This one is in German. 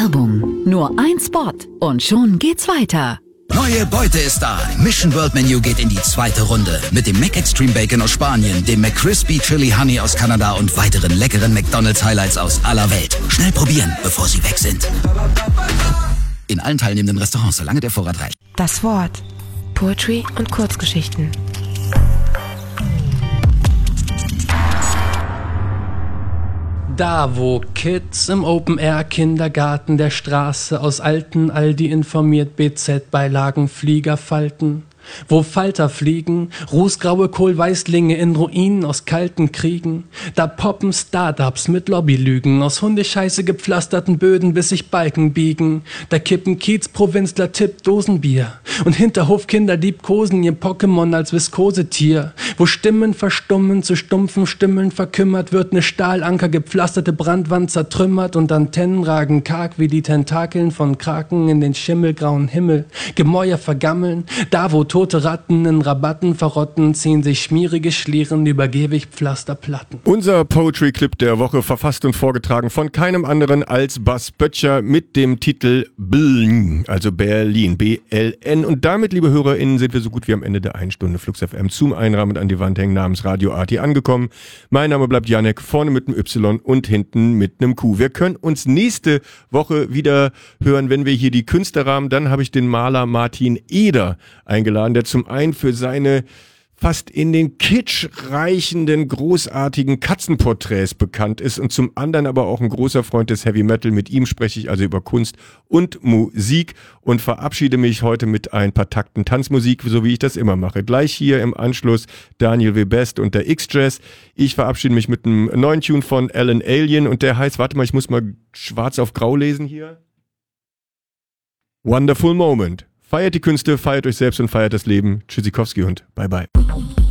Werbung. Nur ein Spot und schon geht's weiter. Neue Beute ist da. Mission World Menu geht in die zweite Runde. Mit dem McExtreme Bacon aus Spanien, dem McCrispy Chili Honey aus Kanada und weiteren leckeren McDonald's Highlights aus aller Welt. Schnell probieren, bevor sie weg sind. In allen teilnehmenden Restaurants, solange der Vorrat reicht. Das Wort. Poetry und Kurzgeschichten. Da, wo Kids im Open-Air-Kindergarten der Straße aus alten Aldi informiert BZ-Beilagen Flieger falten. Wo Falter fliegen, rußgraue Kohlweißlinge in Ruinen aus kalten Kriegen. Da poppen Startups mit Lobbylügen aus Hundescheiße gepflasterten Böden, bis sich Balken biegen. Da kippen Kiezprovinzler Tippdosenbier und Hinterhofkinder liebkosen ihr Pokémon als Viskosetier. Wo Stimmen verstummen, zu stumpfen Stimmen verkümmert wird, ne Stahlanker gepflasterte Brandwand zertrümmert und Antennen ragen karg wie die Tentakeln von Kraken in den schimmelgrauen Himmel. Gemäuer vergammeln, da wo tote Ratten in Rabatten verrotten, ziehen sich schmierige Schlieren über Gehwigpflasterplatten. Unser Poetry-Clip der Woche, verfasst und vorgetragen von keinem anderen als Bas Böttcher mit dem Titel Berlin, also Berlin, B-L-N. Und damit, liebe HörerInnen, sind wir so gut wie am Ende der 1 Stunde Flux FM zum Einrahmen an die Wand hängen namens Radio AT angekommen. Mein Name bleibt Janek, vorne mit einem Y und hinten mit einem Q. Wir können uns nächste Woche wieder hören, wenn wir hier die Künstler haben. Dann habe ich den Maler Martin Eder eingeladen, der zum einen für seine fast in den Kitsch reichenden, großartigen Katzenporträts bekannt ist und zum anderen aber auch ein großer Freund des Heavy Metal. Mit ihm spreche ich also über Kunst und Musik und verabschiede mich heute mit ein paar Takten Tanzmusik, so wie ich das immer mache. Gleich hier im Anschluss Daniel W. Best und der X-Jazz. Ich verabschiede mich mit einem neuen Tune von Alan Alien und der heißt, warte mal, ich muss mal schwarz auf grau lesen hier. Wonderful Moment. Feiert die Künste, feiert euch selbst und feiert das Leben. Tschüssikowski und bye bye.